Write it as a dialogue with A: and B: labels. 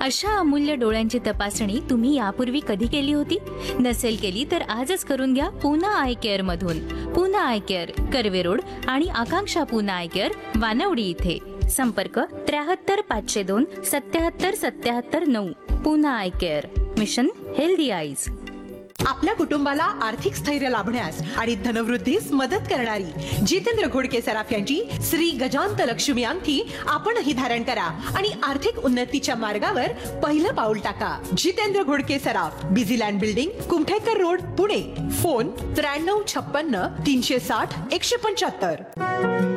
A: अशा अमूल्य डोळ्यांची तपासणी तुम्ही यापूर्वी कधी केली होती? नसेल केली तर आजच करून घ्या पूना आय केअर मधून. Poona I care, Karve road आणि आकांक्षा पूना आय केअर, वानवडी इथे. संपर्क 73 502 77 77 9. Poona I care, mission healthy eyes.
B: आपल्या कुटुंबाला आर्थिक स्थैर्य लाभण्यास आणि धनवृद्धीस मदत करणारी जितेंद्र घोडके सराफ यांची श्री गजांत लक्ष्मी अंगठी आपणही धारण करा आणि आर्थिक उन्नतीच्या मार्गावर पहिलं पाऊल टाका. जितेंद्र घोडके सराफ, Busyland building, Kumthekar road, Pune. Phone 9356 360 175.